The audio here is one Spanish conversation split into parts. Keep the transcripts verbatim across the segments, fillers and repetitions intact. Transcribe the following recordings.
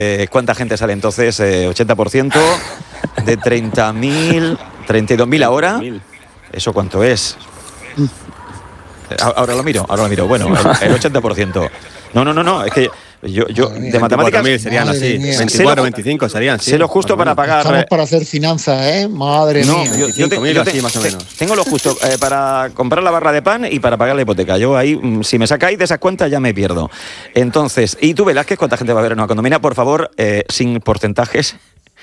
Eh, ¿Cuánta gente sale entonces? Eh, ochenta por ciento de treinta mil, treinta y dos mil ahora. ¿Eso cuánto es? Ahora lo miro, ahora lo miro. Bueno, el, el ochenta por ciento. No, no, no, no, es que yo, yo de matemáticas serían así, veinticuatro, veinticinco serían, sí. Sé lo justo para pagar. Estamos para hacer finanzas, ¿eh? Madre no, mía. Yo, yo, te, yo te, así, más o menos. Tengo lo justo eh, para comprar la barra de pan y para pagar la hipoteca. Yo ahí, si me sacáis de esas cuentas, ya me pierdo. Entonces, ¿y tú, Velázquez, cuánta gente va a ver en una condomina? Por favor, eh, sin porcentajes.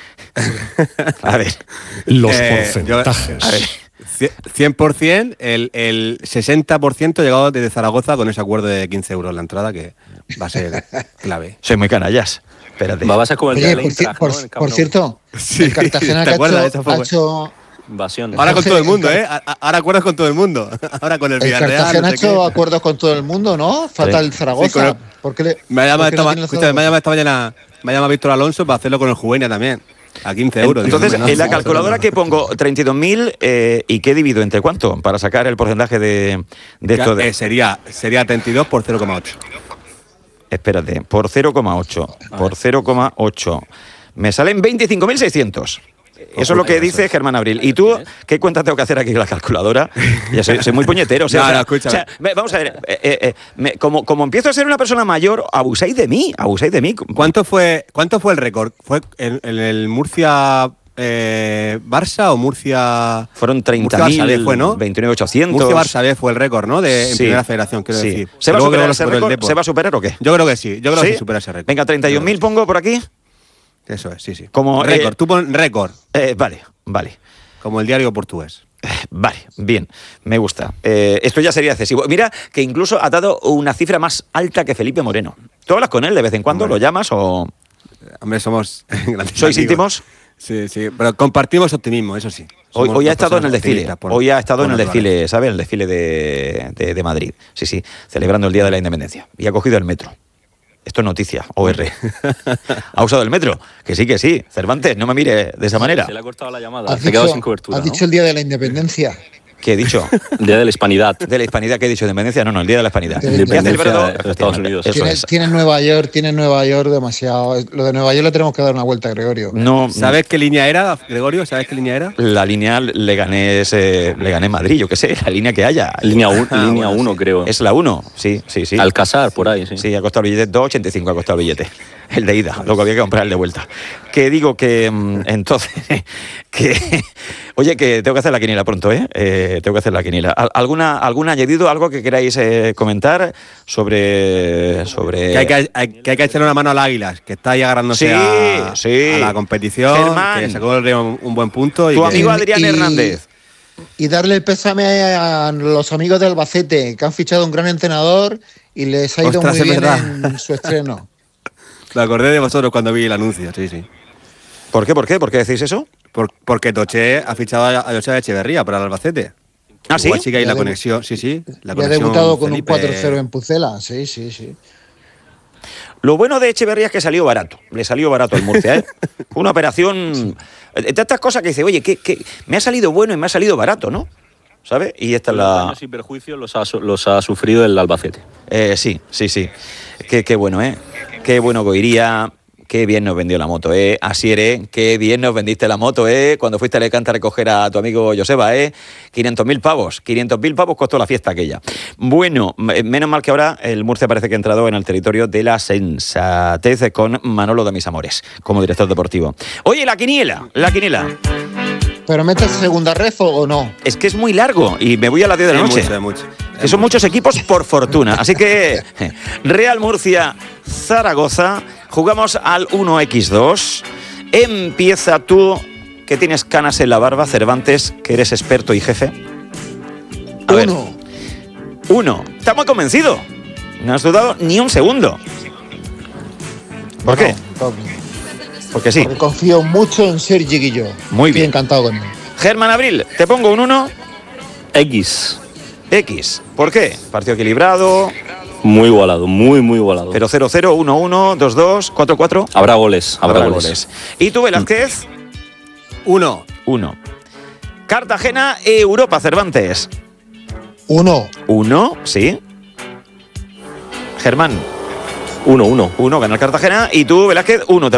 A ver. Los eh, porcentajes. Yo, a ver. cien por ciento, el, el sesenta por ciento llegado desde Zaragoza con ese acuerdo de quince euros la entrada, que va a ser clave. Soy muy canallas. Espérate. Va a ser como el Oye, de por, Eintracht, por, ¿no? por cierto, sí, el Cartagena que ha hecho, ha hecho invasión. Ahora con todo el mundo, ¿eh? Ahora acuerdos con todo el mundo. Ahora con el Villarreal. El Cartagena no ha sé hecho qué. acuerdos con todo el mundo, ¿no? Falta Sí. el Zaragoza. Sí, el, ¿Por qué le, me ha llamado esta, no escucha, me ha llamado esta mañana, me ha llamado Víctor Alonso para hacerlo con el Juveña también. A quince euros. Entonces, digo, en la no, calculadora no. que pongo treinta y dos mil eh, y qué divido entre cuánto para sacar el porcentaje de, de esto. De... Eh, sería, sería treinta y dos por cero coma ocho. Espérate, por cero coma ocho. Por cero coma ocho. Me salen veinticinco mil seiscientos. Eso es lo que dice Germán Abril. ¿Y tú qué cuenta tengo que hacer aquí con la calculadora? Ya soy, soy muy puñetero. O sea, No, o sea, no, escúchame. o sea, me- vamos a ver. eh, eh, eh, me- como, como empiezo a ser una persona mayor, abusáis de mí. Abusáis de mí. ¿Cuánto fue, cuánto fue el récord? ¿Fue el, el, el Murcia eh, Barça o Murcia? Fueron treinta Murcia Barça B mil, fue, ¿no? veintinueve mil ochocientos. Murcia Barça B fue el récord, ¿no? De en Sí. primera federación, quiero Sí. decir. ¿Se va, a Luego superar creo que ese lo superó el récord? Depor. ¿Se va a superar o qué? Yo creo que sí, yo creo ¿Sí? que se supera ese récord. Venga, treinta y un mil pongo por aquí. Eso es, sí, sí. Como, récord, eh, tú pon récord, Eh, vale, vale. como el diario portugués. Vale, bien, me gusta. Eh, esto ya sería excesivo. Mira que incluso ha dado una cifra más alta que Felipe Moreno. ¿Tú hablas con él de vez en cuando? Hombre. ¿Lo llamas o Hombre, somos grandes sois amigos. íntimos? Sí, sí, pero compartimos optimismo, eso sí. Hoy, Somos hoy ha dos estado en el personas desfile. optimistas por- Hoy ha estado por en el naturaleza. desfile, ¿sabes? El desfile de, de, de Madrid. Sí, sí, celebrando el Día de la Independencia. Y ha cogido el metro. Esto es noticia, O R. ¿Ha usado el metro? Que sí, que sí. Cervantes, no me mire de esa manera. Se le ha cortado la llamada. Has Se ha quedado dicho, sin cobertura. has ¿no? dicho el Día de la Independencia. ¿Qué he dicho? Día de la Hispanidad. ¿De la hispanidad? ¿Qué he dicho? ¿De independencia? No, no, el Día de la hispanidad. De la Y ha independencia celebrado, de Estados efectivamente, Unidos. Eso Tiene, es. tiene Nueva York, tiene Nueva York demasiado. Lo de Nueva York le tenemos que dar una vuelta, Gregorio. No, ¿Sabes qué línea era, Gregorio? ¿Sabes qué línea era? la línea le gané, ese, le gané Madrid, yo qué sé, la línea que haya. Línea uno, Ah, línea bueno, uno sí. creo. Es la uno, sí, sí, sí. Alcázar, por ahí, sí. Sí, ha costado el billete dos ochenta y cinco, ha costado el billete. El de ida, luego había que comprar el de vuelta. Que digo que, mm, entonces, que, oye, que tengo que hacer la quiniela pronto, ¿eh? eh tengo que hacer la quiniela. ¿Al- ¿Alguna, algún añadido, algo que queráis eh, comentar sobre... sobre... Que hay que, hay, que hay que echarle una mano al Águilas, que está ahí agarrándose Sí, a, sí. a la competición, Germán. que sacó el Río un, un buen punto. Y Tu que- amigo Adrián Y- Hernández. Y darle el pésame a los amigos de Albacete, que han fichado un gran entrenador y les ha ido Ostras, muy es bien verdad. en su estreno. Me acordé de vosotros cuando vi el anuncio, sí, sí. ¿Por qué? ¿Por qué? ¿Por qué decís eso? Por- porque Toché ha fichado a, a José Echeverría para el Albacete. ¿Ah, sí? Igual sí que hay Ya la debu- conexión, sí, sí. La Ya ha conexión debutado con Felipe- un cuatro cero en Pucela, sí, sí, sí. Lo bueno de Echeverría es que salió barato. Le salió barato al Murcia, ¿eh? Fue una operación... De tantas cosas que dice, oye, que, que me ha salido bueno y me ha salido barato, ¿no? ¿Sabes? Y esta es Los la... daños y perjuicios los ha, su- los ha sufrido el Albacete. Eh, sí, sí, sí. Qué, qué bueno, ¿eh? Qué bueno que iría. Qué bien nos vendió la moto, ¿eh? Asiere, qué bien nos vendiste la moto, ¿eh? Cuando fuiste a Alicante a recoger a tu amigo Joseba, ¿eh? quinientos mil pavos. quinientos mil pavos costó la fiesta aquella. Bueno, m- menos mal que ahora el Murcia parece que ha entrado en el territorio de la sensatez con Manolo de Mis Amores, como director deportivo. Oye, la quiniela, la quiniela. ¿Pero metes segunda ref o no? Es que es muy largo y me voy a las diez de la Es noche. mucho, es mucho. Que son muchos equipos por fortuna. Así que Real Murcia, Zaragoza, jugamos al uno equis dos. Empieza tú, que tienes canas en la barba, Cervantes, que eres experto y jefe. A ver, Uno. uno. Está muy convencido. No has dudado ni un segundo. ¿Por qué? No, Porque sí. porque confío mucho en Sergi Guilló. Muy Estoy bien. encantado con él. Germán Abril, te pongo un uno X. X. ¿Por qué? Partido equilibrado, Muy igualado, muy, muy igualado. pero cero cero, uno uno, dos dos, cuatro cuatro. Habrá goles, habrá, goles. ¿Y tú, Velázquez? Uno. Uno. Cartagena, Europa, Cervantes. Uno. Uno, sí. Germán. Uno, uno. Uno, gana el Cartagena. Y tú, Velázquez, uno.